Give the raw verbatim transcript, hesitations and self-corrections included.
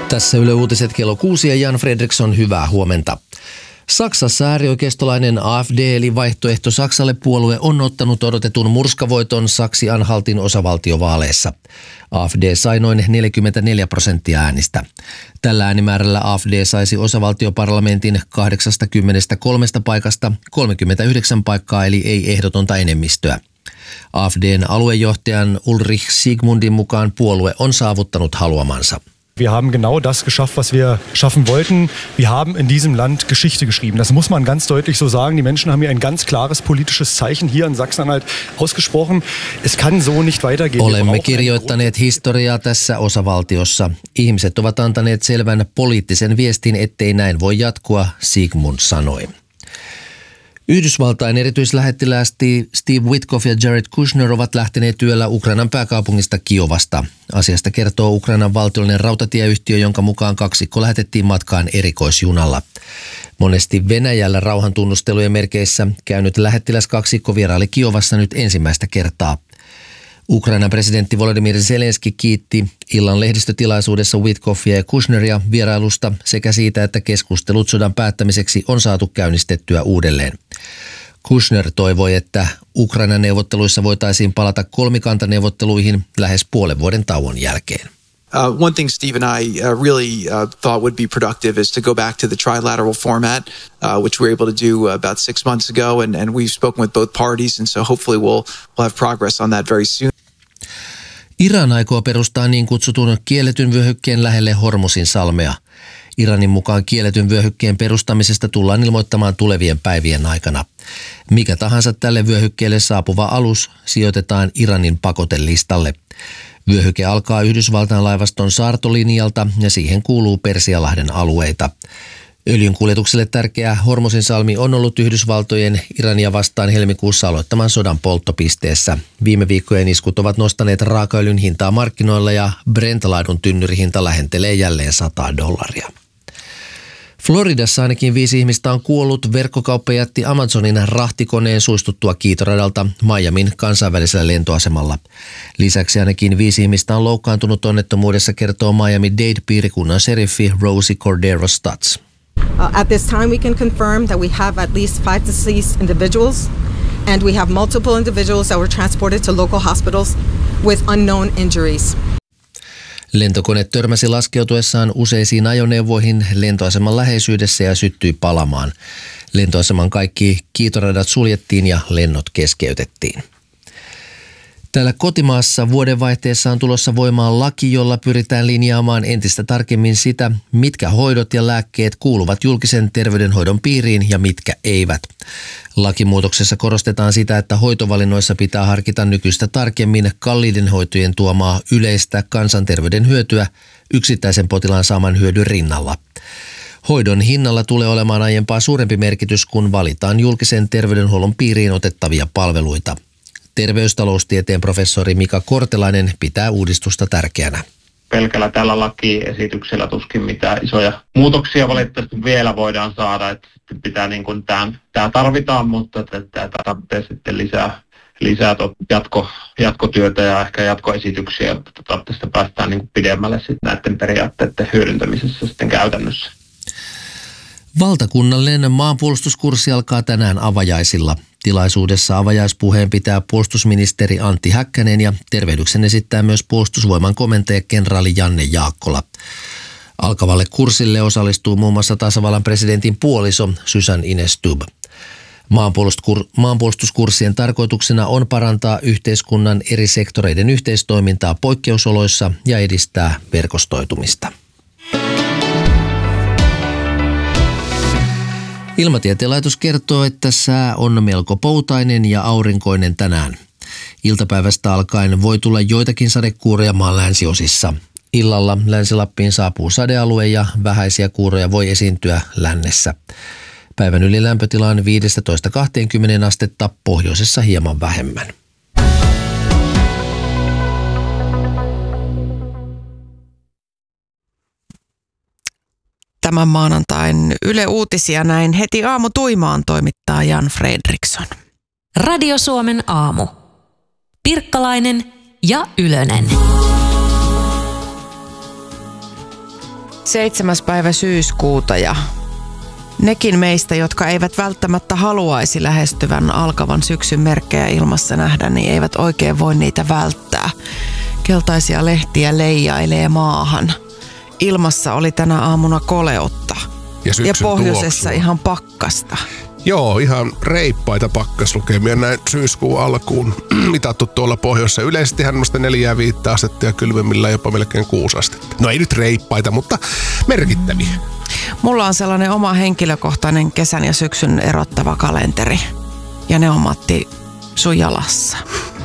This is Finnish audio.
Tässä Yle Uutiset kello kuusi ja Jan Fredriksson, hyvää huomenta. Saksassa äärioikeistolainen A F D eli Vaihtoehto Saksalle -puolue on ottanut odotetun murskavoiton Saksi-Anhaltin osavaltiovaaleissa. A F D sai noin neljäkymmentäneljä prosenttia äänistä. Tällä äänimäärällä A F D saisi osavaltioparlamentin kahdeksankymmentäkolme paikasta kolmekymmentäyhdeksän paikkaa eli ei ehdotonta enemmistöä. A F D:n aluejohtajan Ulrich Siegmundin mukaan puolue on saavuttanut haluamansa. Wir haben genau das geschafft, was wir schaffen wollten. Wir haben in diesem Land Geschichte geschrieben. Das muss man ganz deutlich so sagen. Die Menschen haben hier ein ganz klares politisches Zeichen hier in Sachsen-Anhalt ausgesprochen. Es kann so nicht weitergehen. Olemme kirjoittaneet historiaa tässä osavaltiossa. Ihmiset ovat antaneet selvän poliittisen viestin, ettei näin voi jatkua, Siegmund sanoi. Yhdysvaltain erityislähettiläät Steve Witkoff ja Jared Kushner ovat lähteneet yöllä Ukrainan pääkaupungista Kiovasta. Asiasta kertoo Ukrainan valtiollinen rautatieyhtiö, jonka mukaan kaksikko lähetettiin matkaan erikoisjunalla. Monesti Venäjällä rauhantunnustelujen merkeissä käynyt lähettiläskaksikko vieraili Kiovassa nyt ensimmäistä kertaa. Ukrainan presidentti Volodymyr Zelenski kiitti illan lehdistötilaisuudessa Witkoffia ja Kushneria vierailusta sekä siitä, että keskustelut sodan päättämiseksi on saatu käynnistettyä uudelleen. Kushner toivoi, että Ukrainan neuvotteluissa voitaisiin palata kolmikantaneuvotteluihin lähes puolen vuoden tauon jälkeen. Uh, one thing Steve and I uh, really uh, thought would be productive is to go back to the trilateral format, uh, which we were able to do about six months ago, and, and we've spoken with both parties, and so hopefully we'll, we'll have progress on that very soon. Iran aikoo perustaa niin kutsutun kielletyn vyöhykkeen lähelle Hormuzin salmea. Iranin mukaan kielletyn vyöhykkeen perustamisesta tullaan ilmoittamaan tulevien päivien aikana. Mikä tahansa tälle vyöhykkeelle saapuva alus sijoitetaan Iranin pakotelistalle. Vyöhyke alkaa Yhdysvaltain laivaston saartolinjalta ja siihen kuuluu Persialahden alueita. Öljyn kuljetukselle tärkeä Hormuzin salmi on ollut Yhdysvaltojen Irania vastaan helmikuussa aloittaman sodan polttopisteessä. Viime viikkojen iskut ovat nostaneet raakaöljyn hintaa markkinoilla ja Brent-laadun tynnyrihinta lähentelee jälleen sata dollaria. Floridassa ainakin viisi ihmistä on kuollut verkkokauppajätti Amazonin rahtikoneen suistuttua kiitoradalta Miamin kansainvälisellä lentoasemalla. Lisäksi ainakin viisi ihmistä on loukkaantunut onnettomuudessa, kertoo Miami-Dade-piirikunnan sheriffi Rosie Cordero Stutz. Uh, at this time we can confirm that we have at least five deceased individuals and we have multiple individuals that were transported to local hospitals with unknown injuries. Lentokone törmäsi laskeutuessaan useisiin ajoneuvoihin lentoaseman läheisyydessä ja syttyi palamaan. Lentoaseman kaikki kiitoradat suljettiin ja lennot keskeytettiin. Täällä kotimaassa vuodenvaihteessa on tulossa voimaan laki, jolla pyritään linjaamaan entistä tarkemmin sitä, mitkä hoidot ja lääkkeet kuuluvat julkisen terveydenhoidon piiriin ja mitkä eivät. Lakimuutoksessa korostetaan sitä, että hoitovalinnoissa pitää harkita nykyistä tarkemmin kalliiden hoitojen tuomaa yleistä kansanterveyden hyötyä yksittäisen potilaan saaman hyödyn rinnalla. Hoidon hinnalla tulee olemaan aiempaa suurempi merkitys, kun valitaan julkisen terveydenhuollon piiriin otettavia palveluita. Terveystaloustieteen professori Mika Kortelainen pitää uudistusta tärkeänä. Pelkällä tällä lakiesityksellä tuskin mitään isoja muutoksia valitettavasti vielä voidaan saada. Että pitää niin kuin tämä, tämä tarvitaan, mutta tämä tarvitsee sitten lisää, lisää jatko, jatkotyötä ja ehkä jatkoesityksiä, jotta tästä päästään niin kuin pidemmälle sitten näiden periaatteiden hyödyntämisessä sitten käytännössä. Valtakunnallinen maanpuolustuskurssi alkaa tänään avajaisilla. Tilaisuudessa avajaispuheen pitää puolustusministeri Antti Häkkänen ja tervehdyksen esittää myös puolustusvoiman komentaja kenraali Janne Jaakkola. Alkavalle kurssille osallistuu muun muassa tasavallan presidentin puoliso Susan Ines Stubb. Maanpuolustuskurssien tarkoituksena on parantaa yhteiskunnan eri sektoreiden yhteistoimintaa poikkeusoloissa ja edistää verkostoitumista. Ilmatieteen laitos kertoo, että sää on melko poutainen ja aurinkoinen tänään. Iltapäivästä alkaen voi tulla joitakin sadekuuroja maan länsiosissa. Illalla Länsi-Lappiin saapuu sadealue ja vähäisiä kuuroja voi esiintyä lännessä. Päivän yli lämpötila on viisitoista kaksikymmentä astetta, pohjoisessa hieman vähemmän. Tämän maanantain Yle Uutisia näin heti aamu tuimaan toimittaa Jan Fredriksson. Radio Suomen aamu. Pirkkalainen ja Ylönen. seitsemäs päivä syyskuuta ja nekin meistä, jotka eivät välttämättä haluaisi lähestyvän alkavan syksyn merkkejä ilmassa nähdä, niin eivät oikein voi niitä välttää. Keltaisia lehtiä leijailee maahan. Ilmassa oli tänä aamuna koleutta. Ja, ja pohjoisessa tuoksua. Ihan pakkasta. Joo, ihan reippaita pakkaslukemia näin syyskuun alkuun mitattu tuolla pohjoisessa. Yleisesti ihan neljää viittä astetta ja kylmemmillä jopa melkein kuusi astetta. No ei nyt reippaita, mutta merkittäviä. Mulla on sellainen oma henkilökohtainen kesän ja syksyn erottava kalenteri. Ja ne on, Matti, sun jalassa.